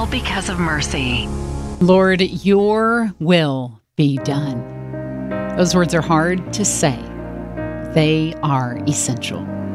because of mercy. Lord, your will be done. Those words are hard to say. They are essential.